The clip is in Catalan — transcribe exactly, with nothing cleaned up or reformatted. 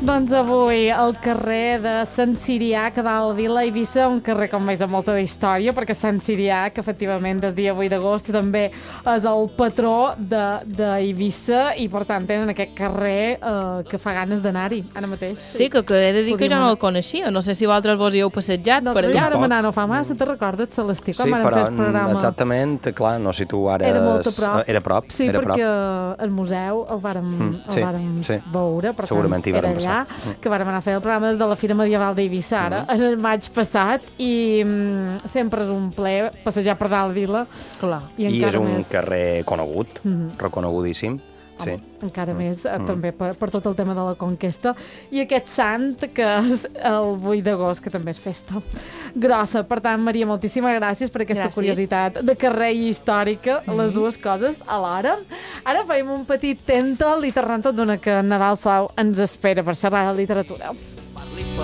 Doncs avui al carrer de Sant Sirià, que dalt Vila Eivissa, un carrer com veus amb molta història, perquè Sant Sirià, que efectivament des dia vuit d'agost també és el patró d'Eivissa i per tant tenen aquest carrer eh, que fa ganes d'anar-hi ara mateix. Sí, sí que, que he de dir que ja no el coneixia. No sé si vosaltres vos hi heu passejat no, per allà. No, vàrem anar no fa massa, te recordes, Celestí, quan sí, vàrem fer el programa? Exactament, clar, no sé si tu ara... Era molt a prop. Era a prop. Sí, era perquè prop. el museu el vàrem, mm, sí, el vàrem sí. veure, per Segurament tant, era allà passar. que vàrem anar a fer el programa des de la Fira Medieval d'Eivissa, ara, mm. en el maig passat, i mm, sempre és un plaer passejar per dalt Vila. Clar. I, I és un més... carrer conegut, mm. reconegudíssim. Sí. Home, encara mm. més, mm. també per, per tot el tema de la conquesta. I aquest sant, que és el vuit d'agost, que també és festa grossa. Per tant, Maria, moltíssimes gràcies per aquesta gràcies. Curiositat de carrer i històrica, mm. les dues coses alhora. Ara fem un petit tentol i tornem tot d'una que Nadal Suau ens espera per xerrar de literatura.